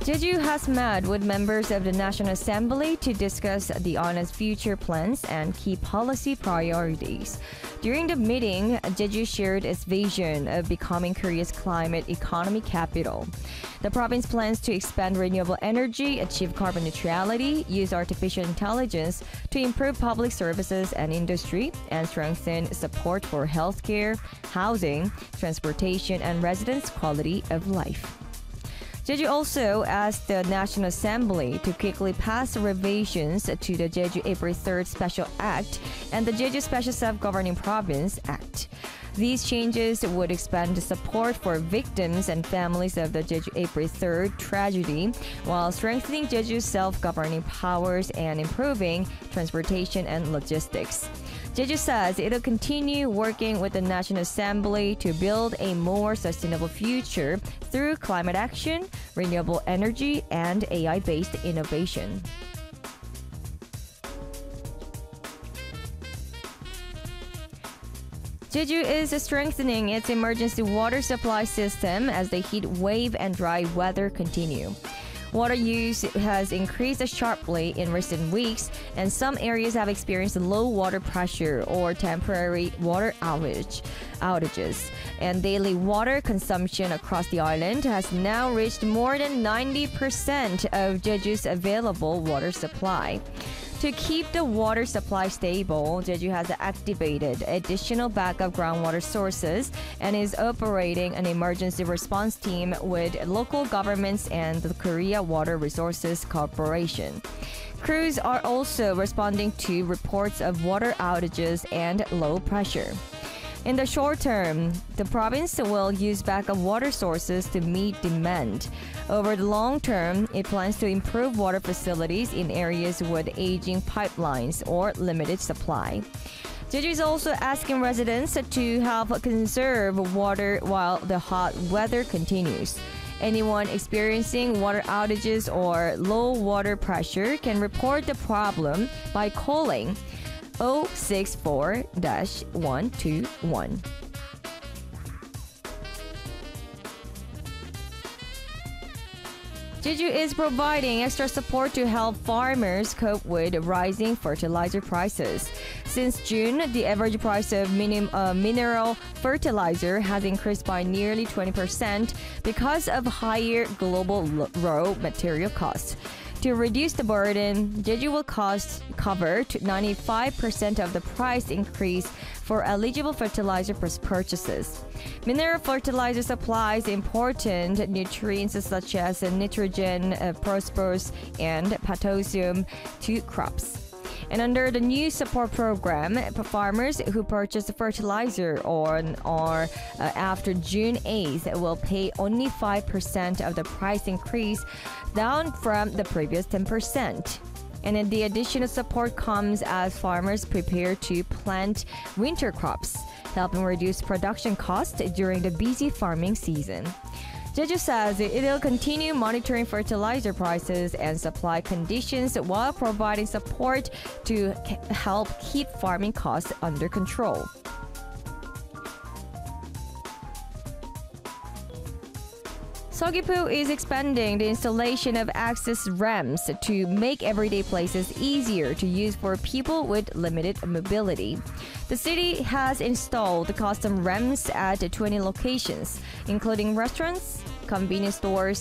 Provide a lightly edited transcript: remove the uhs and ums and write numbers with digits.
Jeju has met with members of the National Assembly to discuss the island's future plans and key policy priorities. During the meeting, Jeju shared its vision of becoming Korea's climate economy capital. The province plans to expand renewable energy, achieve carbon neutrality, use artificial intelligence to improve public services and industry, and strengthen support for healthcare, housing, transportation, and residents' quality of life. Jeju also asked the National Assembly to quickly pass revisions to the Jeju April 3rd Special Act and the Jeju Special Self-Governing Province Act. These changes would expand the support for victims and families of the Jeju April 3rd tragedy, while strengthening Jeju's self-governing powers and improving transportation and logistics. Jeju says it'll continue working with the National Assembly to build a more sustainable future through climate action, renewable energy, and AI-based innovation. Jeju is strengthening its emergency water supply system as the heat wave and dry weather continue. Water use has increased sharply in recent weeks, and some areas have experienced low water pressure or temporary water outages. And daily water consumption across the island has now reached more than 90% of Jeju's available water supply. To keep the water supply stable, Jeju has activated additional backup groundwater sources and is operating an emergency response team with local governments and the Korea Water Resources Corporation. Crews are also responding to reports of water outages and low pressure. In the short term, the province will use backup water sources to meet demand. Over the long term, it plans to improve water facilities in areas with aging pipelines or limited supply. Jeju is also asking residents to help conserve water while the hot weather continues. Anyone experiencing water outages or low water pressure can report the problem by calling 064-121. Jeju is providing extra support to help farmers cope with rising fertilizer prices. Since June, the average price of mineral fertilizer has increased by nearly 20% because of higher global raw material costs. To reduce the burden, Jeju will cover 95% of the price increase for eligible fertilizer purchases. Mineral fertilizer supplies important nutrients such as nitrogen, phosphorus, and potassium to crops. And under the new support program, farmers who purchase fertilizer after June 8th will pay only 5% of the price increase, down from the previous 10%. And then the additional support comes as farmers prepare to plant winter crops, helping reduce production costs during the busy farming season. Jeju says it'll continue monitoring fertilizer prices and supply conditions while providing support to help keep farming costs under control. Seogwipo is expanding the installation of access ramps to make everyday places easier to use for people with limited mobility. The city has installed custom ramps at 20 locations, including restaurants, convenience stores,